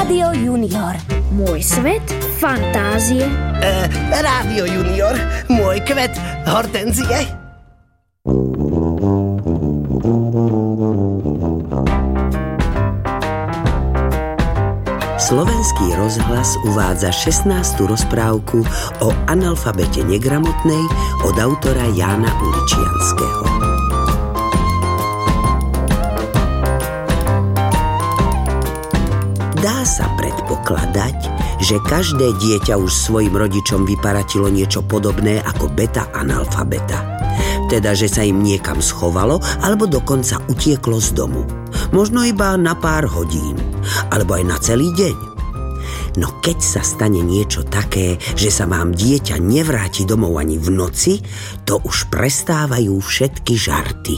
Rádio Junior. Môj svet fantázie. Rádio Junior. Môj kvet hortenzie. Slovenský rozhlas uvádza 16. rozprávku o analfabete negramotnej od autora Jána Uličianskeho. Dá sa predpokladať, že každé dieťa už svojim rodičom vyparatilo niečo podobné ako beta analfabeta. Teda, že sa im niekam schovalo alebo dokonca utieklo z domu. Možno iba na pár hodín, alebo aj na celý deň. No keď sa stane niečo také, že sa vám dieťa nevráti domov ani v noci, to už prestávajú všetky žarty.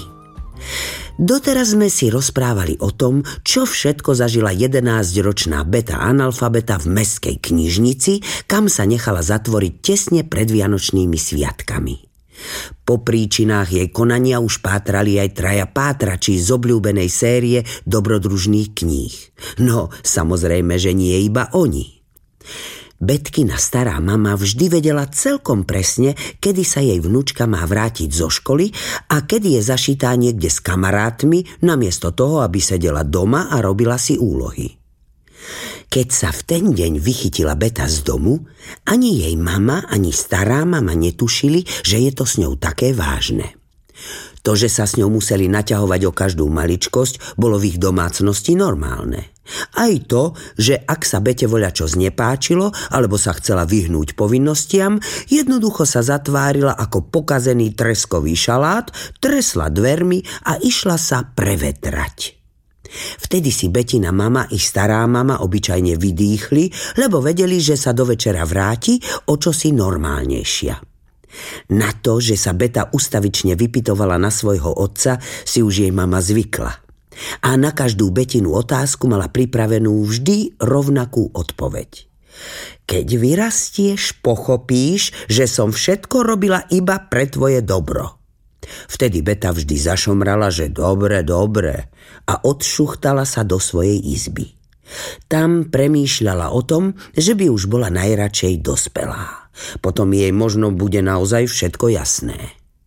Doteraz sme si rozprávali o tom, čo všetko zažila 11-ročná beta analfabeta v mestskej knižnici, kam sa nechala zatvoriť tesne pred vianočnými sviatkami. Po príčinách jej konania už pátrali aj traja pátrači z obľúbenej série dobrodružných kníh. No, samozrejme, že nie iba oni. Betkina stará mama vždy vedela celkom presne, kedy sa jej vnúčka má vrátiť zo školy a kedy je zašitá niekde s kamarátmi, namiesto toho, aby sedela doma a robila si úlohy. Keď sa v ten deň vychytila Beta z domu, ani jej mama, ani stará mama netušili, že je to s ňou také vážne. To, že sa s ňou museli naťahovať o každú maličkosť, bolo v ich domácnosti normálne. Aj to, že ak sa Bete voľačo znepáčilo, alebo sa chcela vyhnúť povinnostiam, jednoducho sa zatvárila ako pokazený treskový šalát, tresla dvermi a išla sa prevetrať. Vtedy si Betina mama i stará mama obyčajne vydýchli, lebo vedeli, že sa do večera vráti o čosi normálnejšia. Na to, že sa Beta ustavične vypytovala na svojho otca, si už jej mama zvykla. A na každú Betinu otázku mala pripravenú vždy rovnakú odpoveď. Keď vyrastieš, pochopíš, že som všetko robila iba pre tvoje dobro. Vtedy Beta vždy zašomrala, že dobre, a odšuchtala sa do svojej izby. Tam premýšľala o tom, že by už bola najradšej dospelá. Potom jej možno bude naozaj všetko jasné.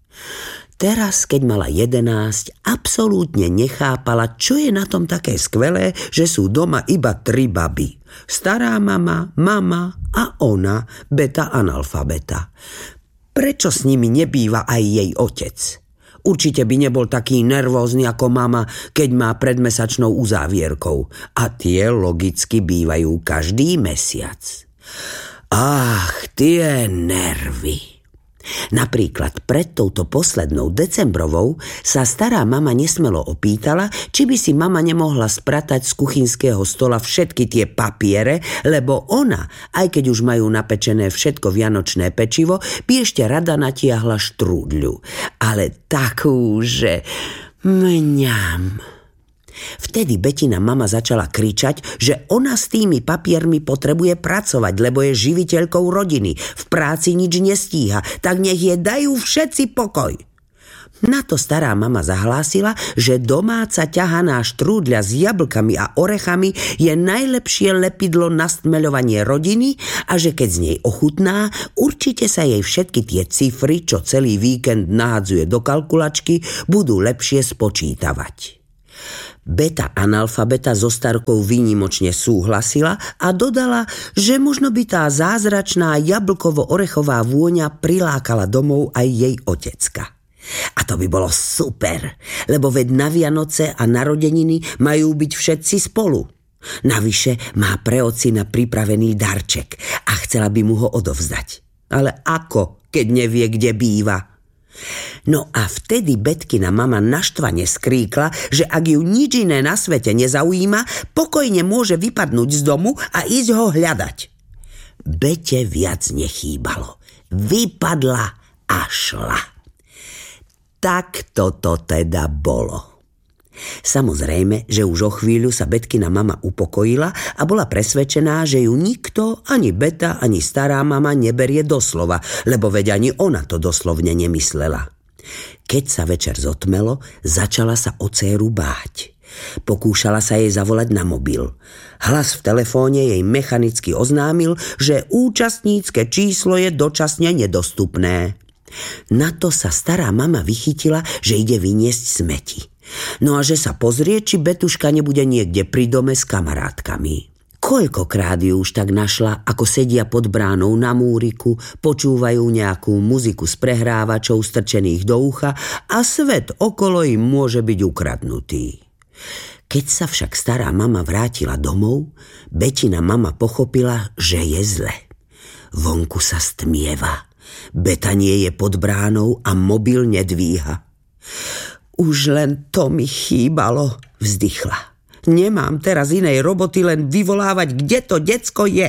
Teraz, keď mala 11, absolútne nechápala, čo je na tom také skvelé, že sú doma iba 3 baby. Stará mama, mama a ona, beta analfabeta. Prečo s nimi nebýva aj jej otec? Určite by nebol taký nervózny ako mama, keď má predmesačnou uzávierkou. A tie logicky bývajú každý mesiac. Ach, tie nervy. Napríklad pred touto poslednou decembrovou sa stará mama nesmelo opýtala, či by si mama nemohla spratať z kuchynského stola všetky tie papiere, lebo ona, aj keď už majú napečené všetko vianočné pečivo, by ešte rada natiahla štrúdľu. Ale takú, že mňam. Vtedy Betina mama začala kričať, že ona s tými papiermi potrebuje pracovať, lebo je živiteľkou rodiny. V práci nič nestíha, tak nech je dajú všetci pokoj. Na to stará mama zahlásila, že domáca ťahaná štrúdľa s jablkami a orechami je najlepšie lepidlo na stmeľovanie rodiny a že keď z nej ochutná, určite sa jej všetky tie cifry, čo celý víkend nahadzuje do kalkulačky, budú lepšie spočítavať. Beta analfabeta so starkou výnimočne súhlasila a dodala, že možno by tá zázračná jablkovo-orechová vôňa prilákala domov aj jej otecka. A to by bolo super, lebo veď na Vianoce a narodeniny majú byť všetci spolu. Navyše má pre ocina pripravený darček a chcela by mu ho odovzdať. Ale ako, keď nevie, kde býva? No a vtedy Betkina mama naštvane skríkla, že ak ju nič iné na svete nezaujíma, pokojne môže vypadnúť z domu a ísť ho hľadať. Bete viac nechýbalo. Vypadla a šla. Tak toto teda bolo. Samozrejme, že už o chvíľu sa Betkina mama upokojila a bola presvedčená, že ju nikto, ani Beta, ani stará mama neberie doslova, lebo veď ani ona to doslovne nemyslela. Keď sa večer zotmelo, začala sa o dcéru báť. Pokúšala sa jej zavolať na mobil. Hlas v telefóne jej mechanicky oznámil, že účastnícke číslo je dočasne nedostupné. Na to sa stará mama vychytila, že ide vyniesť smeti. No a že sa pozrie, či Betuška nebude niekde pri dome s kamarátkami. Koľkokrát ju už tak našla, ako sedia pod bránou na múriku, počúvajú nejakú muziku z prehrávačov strčených do ucha a svet okolo im môže byť ukradnutý. Keď sa však stará mama vrátila domov, Betina mama pochopila, že je zle. Vonku sa stmieva. Beta nie je pod bránou a mobil nedvíha. Už len to mi chýbalo, vzdychla. Nemám teraz inej roboty, len vyvolávať, kde to decko je.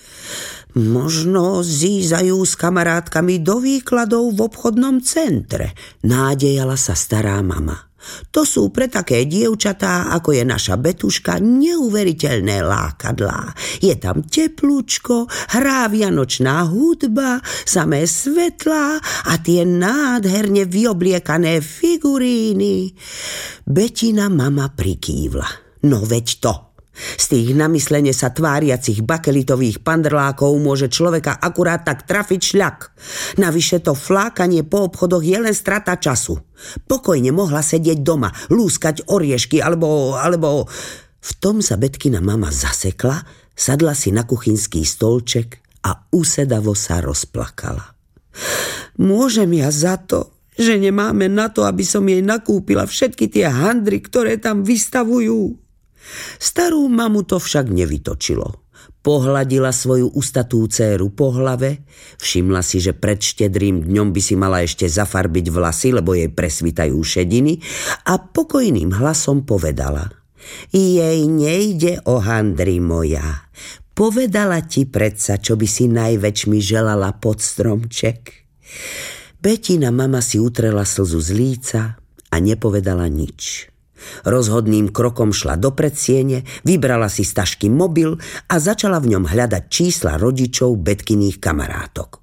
Možno zízajú s kamarátkami do výkladov v obchodnom centre, nádejala sa stará mama. To sú pre také dievčatá, ako je naša Betuška, neuveriteľné lákadlá. Je tam teplúčko, hrá vianočná hudba, samé svetlá a tie nádherne vyobliekané figuríny. Betina mama prikývla. No veď to. Z tých namyslene sa tváriacich bakelitových pandrlákov môže človeka akurát tak trafiť šľak. Navyše to flákanie po obchodoch je len strata času. Pokojne mohla sedieť doma, lúskať oriešky alebo... V tom sa Betkina mama zasekla, sadla si na kuchynský stolček a usedavo sa rozplakala. Môžem ja za to, že nemáme na to, aby som jej nakúpila všetky tie handry, ktoré tam vystavujú. Starú mamu to však nevytočilo. Pohladila svoju ustatú dcéru po hlave, všimla si, že pred štedrým dňom by si mala ešte zafarbiť vlasy, lebo jej presvitajú šediny, a pokojným hlasom povedala: Jej nejde o handry, moja. Povedala ti predsa, čo by si najväčšmi želala pod stromček. Betina mama si utrela slzu z líca a nepovedala nič. Rozhodným krokom šla do predsiene, vybrala si z tašky mobil a začala v ňom hľadať čísla rodičov Betkiných kamarátok.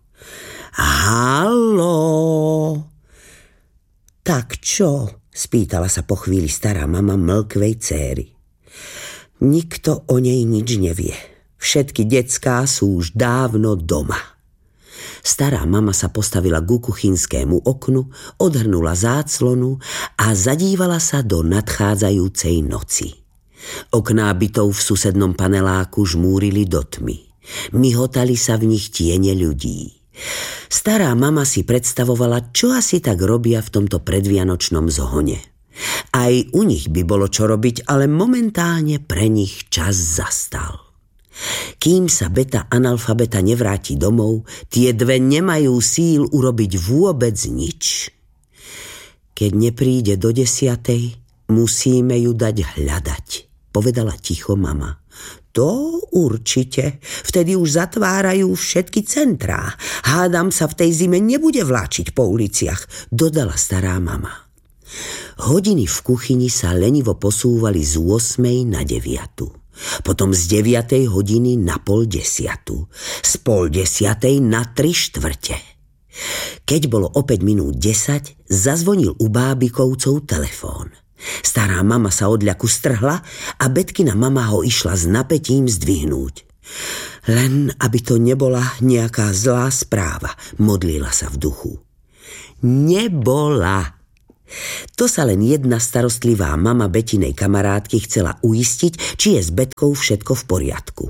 Haló! Tak čo? Spýtala sa po chvíli stará mama mlkvej céry. Nikto o nej nič nevie. Všetky decká sú už dávno doma. Stará mama sa postavila ku kuchynskému oknu, odhrnula záclonu a zadívala sa do nadchádzajúcej noci. Okná bytov v susednom paneláku žmúrili do tmy. Myhotali sa v nich tiene ľudí. Stará mama si predstavovala, čo asi tak robia v tomto predvianočnom zhone. Aj u nich by bolo čo robiť, ale momentálne pre nich čas zastal. Kým sa Beta analfabeta nevráti domov, tie dve nemajú síl urobiť vôbec nič. Keď nepríde do 10:00, musíme ju dať hľadať, povedala ticho mama. To určite, vtedy už zatvárajú všetky centrá. Hádam sa v tej zime nebude vláčiť po uliciach, dodala stará mama. Hodiny v kuchyni sa lenivo posúvali z 8:00 na 9:00. Potom z 9:00 hodiny na 9:30, z 9:30 na 3/4. Keď bolo o 5 minút 10, zazvonil u Bábikovcov telefón. Stará mama sa od ľaku strhla a Betkina mama ho išla s napätím zdvihnúť. Len aby to nebola nejaká zlá správa, modlila sa v duchu. Nebola. To sa len jedna starostlivá mama Betinej kamarátky chcela uistiť, či je s Betkou všetko v poriadku.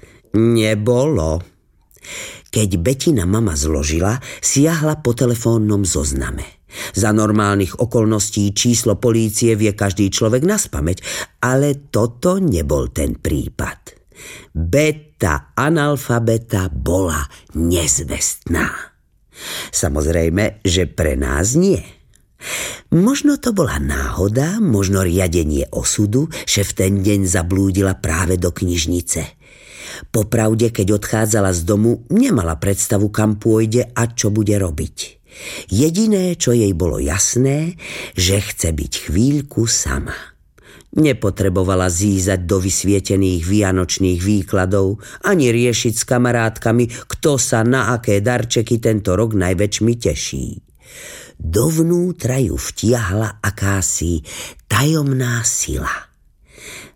Nebolo. Keď Betina mama zložila, siahla po telefónnom zozname. Za normálnych okolností číslo polície vie každý človek naspamäť, ale toto nebol ten prípad. Beta analfabeta bola nezvestná. Samozrejme, že pre nás nie. Možno to bola náhoda, možno riadenie osudu, že v ten deň zablúdila práve do knižnice. Popravde, keď odchádzala z domu, nemala predstavu, kam pôjde a čo bude robiť. Jediné, čo jej bolo jasné, že chce byť chvíľku sama. Nepotrebovala zízať do vysvietených vianočných výkladov, ani riešiť s kamarátkami, kto sa na aké darčeky tento rok najväčšmi teší. Dovnútra ju vtiahla akási tajomná sila.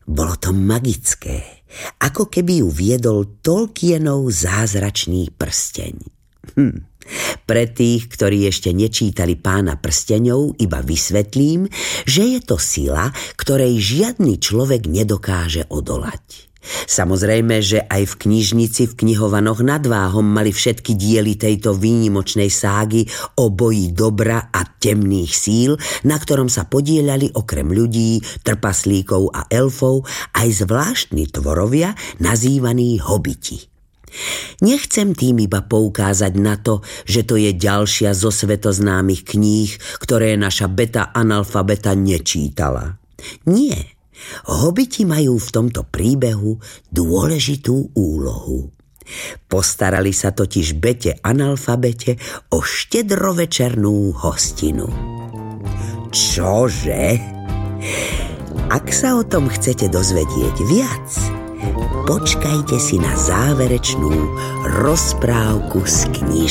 Bolo to magické, ako keby ju viedol Tolkienov zázračný prsteň. Pre tých, ktorí ešte nečítali Pána prsteňov, iba vysvetlím, že je to sila, ktorej žiadny človek nedokáže odolať. Samozrejme, že aj v knižnici v knihovanoch nad Váhom mali všetky diely tejto výnimočnej ságy o boji dobra a temných síl, na ktorom sa podieľali okrem ľudí, trpaslíkov a elfov aj zvláštni tvorovia nazývaní hobiti. Nechcem tým iba poukázať na to, že to je ďalšia zo svetoznámych kníh, ktoré naša beta analfabeta nečítala. Nie. Hobiti majú v tomto príbehu dôležitú úlohu. Postarali sa totiž bete analfabete o štedrovečernú hostinu. Čože? Ak sa o tom chcete dozvedieť viac, počkajte si na záverečnú rozprávku z knižnice.